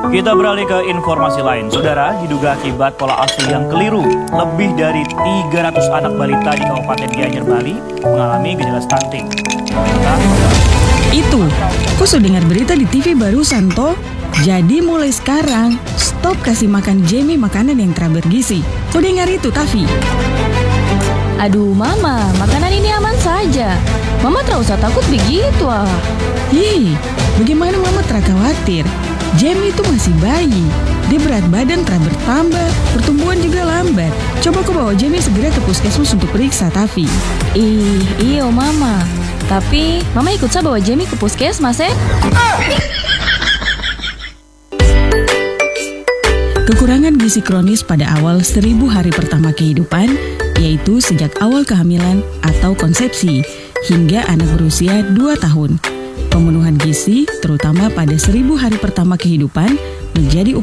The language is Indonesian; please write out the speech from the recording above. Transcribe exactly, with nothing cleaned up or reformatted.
Kita beralih ke informasi lain. Saudara, diduga akibat pola asuh yang keliru, lebih dari tiga ratus anak balita di Kabupaten Gianyar, Bali mengalami gejala stunting. Itu, aku sudah dengar berita di T V barusan toh. Jadi mulai sekarang, stop kasih makan Jamie makanan yang tidak bergizi. Kau dengar itu, Tavi? Aduh mama, makanan ini aman saja. Mama tak usah takut begitu ah. Ih, bagaimana mama tak khawatir? Jamie itu masih bayi. Dia berat badan telah bertambah, pertumbuhan juga lambat. Coba kau bawa Jamie segera ke puskesmas untuk periksa, Tavi. Ih, iyo mama. Tapi mama ikut saya bawa Jamie ke puskesmas eh. Kekurangan gizi kronis pada awal seribu hari pertama kehidupan, yaitu sejak awal kehamilan atau konsepsi, hingga anak berusia dua tahun. Pemenuhan gizi, terutama pada seribu hari pertama kehidupan, menjadi